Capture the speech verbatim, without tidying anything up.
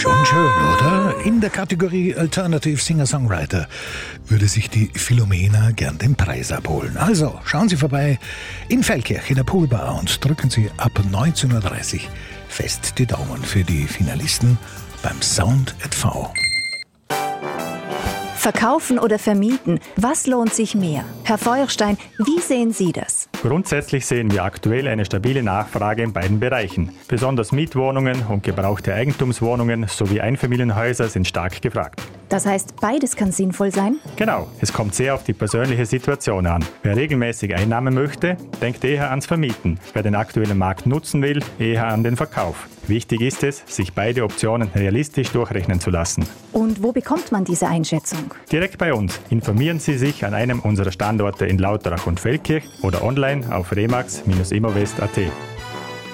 Schon schön, oder? In der Kategorie Alternative Singer-Songwriter würde sich die Philomena gern den Preis abholen. Also, schauen Sie vorbei in Feldkirch in der Poolbar und drücken Sie ab neunzehn Uhr dreißig fest die Daumen für die Finalisten beim Sound at V. Verkaufen oder vermieten? Was lohnt sich mehr? Herr Feuerstein, wie sehen Sie das? Grundsätzlich sehen wir aktuell eine stabile Nachfrage in beiden Bereichen. Besonders Mietwohnungen und gebrauchte Eigentumswohnungen sowie Einfamilienhäuser sind stark gefragt. Das heißt, beides kann sinnvoll sein? Genau, es kommt sehr auf die persönliche Situation an. Wer regelmäßig Einnahmen möchte, denkt eher ans Vermieten. Wer den aktuellen Markt nutzen will, eher an den Verkauf. Wichtig ist es, sich beide Optionen realistisch durchrechnen zu lassen. Und wo bekommt man diese Einschätzung? Direkt bei uns. Informieren Sie sich an einem unserer Standorte in Lauterach und Feldkirch oder online auf remax Bindestrich immowest Punkt at.